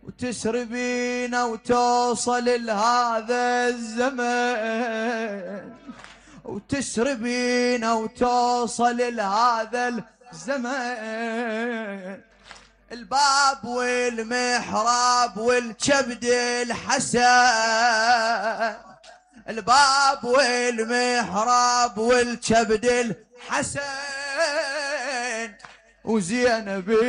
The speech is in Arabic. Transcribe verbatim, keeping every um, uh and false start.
وتسربينا وتوصل لهذا الزمن، وتسربينا وتوصل لهذا الزمن. الباب والمحراب والكبد الحسن، الباب والمحراب والكبد الحسن وزينب